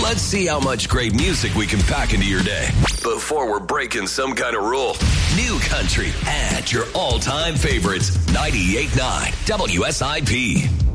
Let's see how much great music we can pack into your day before we're breaking some kind of rule. New Country and your all-time favorites. 98.9 WSIP.